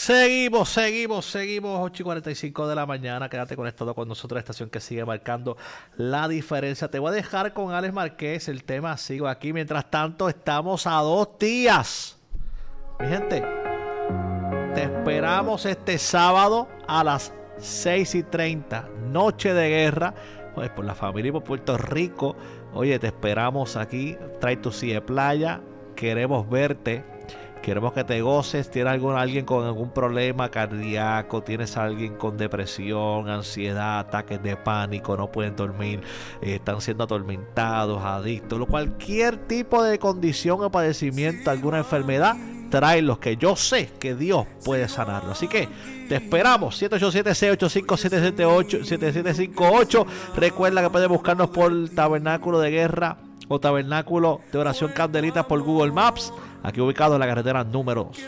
Seguimos, 8:45 de la mañana. Quédate conectado con nosotros, la estación que sigue marcando la diferencia. Te voy a dejar con Alex Márquez el tema. Sigo aquí. Mientras tanto, estamos a 2 días. Mi gente, te esperamos este sábado a las 6:30. Noche de guerra. Pues por la familia y por Puerto Rico. Oye, te esperamos aquí. Trae tu silla de playa. Queremos verte. Queremos que te goces. ¿Tienes alguien con algún problema cardíaco? ¿Tienes a alguien con depresión, ansiedad, ataques de pánico? No pueden dormir, están siendo atormentados, adictos, cualquier tipo de condición o padecimiento, alguna enfermedad, tráelos, que yo sé que Dios puede sanarlo. Así que te esperamos. 787-685-7758. Recuerda que puedes buscarnos por Tabernáculo de Guerra o Tabernáculo de Oración Candelita por Google Maps. Aquí ubicado en la carretera número